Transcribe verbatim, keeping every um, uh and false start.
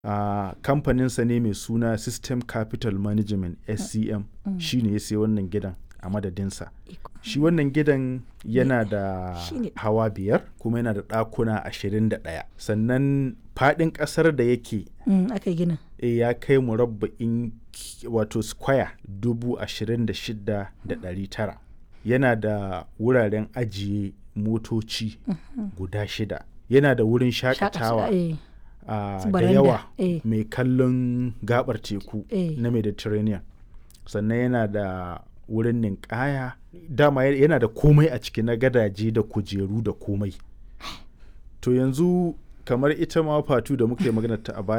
a kamfaninsa ne mai suna System Capital Management S C M shi ne ya sai wannan gidan a madadinsa. Shi wannan gidan yana da hawa biyar kuma yana da ɗakuna ashirin da ɗaya. Sannan faɗin ƙasar da yake aka gina e, ya kai murabba'in wato square dubu ashirin da shida da ɗari tara. Yana da wuraren ajiye motoci guda shida. Yana da wurin shakatawa uh, da yawa eh. mai kallon gabar teku eh. na Mediterranean. Sannan yana da wurin ninkaya, dama yana da komai a ciki na gadaje da kujeru da komai. To yanzu kamar ita ma Fatu da muka yi magana ta a baya